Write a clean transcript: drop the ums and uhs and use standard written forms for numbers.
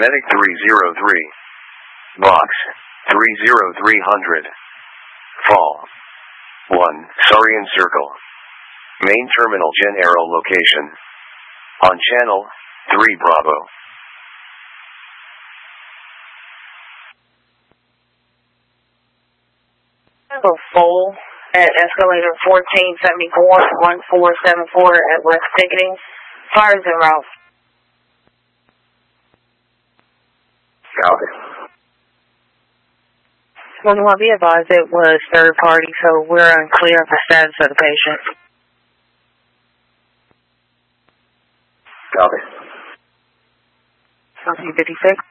Medic 303. Box 30300. Fall 1, Sarian Circle. Main terminal Gen Aero location. On channel 3 Bravo. Full at escalator 1474-1474 at West Ticketing. Fires en route. Copy. Well, I be advised it was third party, so we're unclear of the status of the patient. Copy. Something 56.